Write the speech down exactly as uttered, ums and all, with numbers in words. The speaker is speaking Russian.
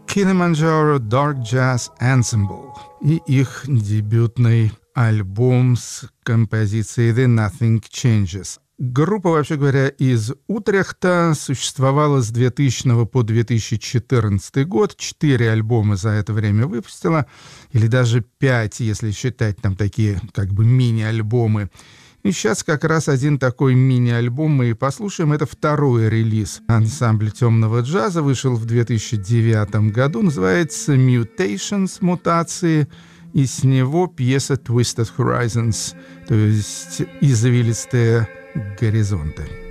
Kilimanjaro Dark Jazz Ensemble и их дебютный альбом с композицией The Nothing Changes. Группа, вообще говоря, из Утрехта существовала с двухтысячного по две тысячи четырнадцатый год. Четыре альбома за это время выпустила, или даже пять, если считать там такие как бы мини-альбомы. И сейчас как раз один такой мини-альбом мы и послушаем. Это второй релиз ансамбля темного джаза. Вышел в две тысячи девятом году. Называется «Mutations», «Мутации». И с него пьеса «Twisted Horizons», то есть «Извилистые горизонты».